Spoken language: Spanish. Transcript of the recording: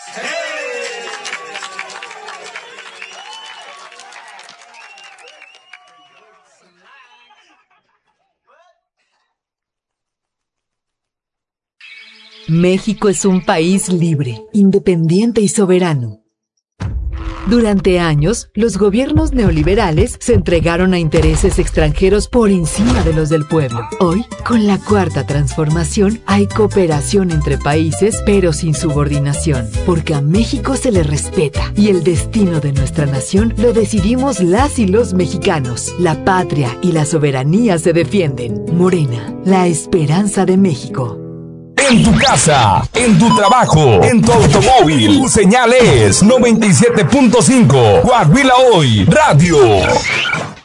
México es un país libre, independiente y soberano. Durante años, los gobiernos neoliberales se entregaron a intereses extranjeros por encima de los del pueblo. Hoy, con la Cuarta Transformación, hay cooperación entre países, pero sin subordinación, porque a México se le respeta y el destino de nuestra nación lo decidimos las y los mexicanos. La patria y la soberanía se defienden. Morena, la esperanza de México. En tu casa, en tu trabajo, en tu automóvil, tu señal es 97.5. Coahuila Hoy Radio.